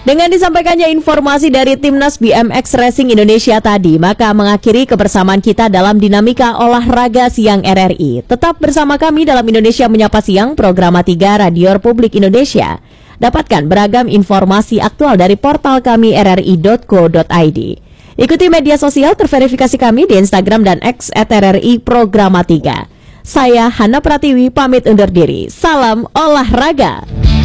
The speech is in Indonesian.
Dengan disampaikannya informasi dari Timnas BMX Racing Indonesia tadi, maka mengakhiri kebersamaan kita dalam dinamika olahraga siang RRI. Tetap bersama kami dalam Indonesia Menyapa Siang, program 3 Radio Republik Indonesia. Dapatkan beragam informasi aktual dari portal kami rri.co.id. Ikuti media sosial terverifikasi kami di Instagram dan X @RRI Programa 3. Saya Hana Pratiwi pamit undur diri. Salam olahraga.